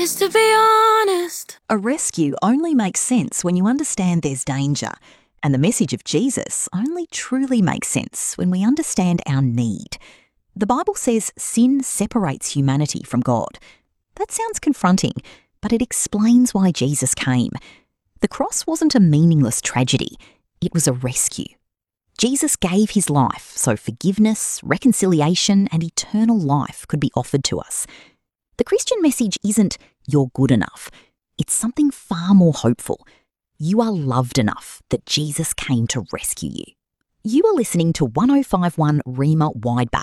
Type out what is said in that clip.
Just to be honest. A rescue only makes sense when you understand there's danger, and the message of Jesus only truly makes sense when we understand our need. The Bible says sin separates humanity from God. That sounds confronting, but it explains why Jesus came. The cross wasn't a meaningless tragedy, it was a rescue. Jesus gave his life so forgiveness, reconciliation, and eternal life could be offered to us. The Christian message isn't "you're good enough." It's something far more hopeful. You are loved enough that Jesus came to rescue you. You are listening to 1051 Rhema Wide Bay.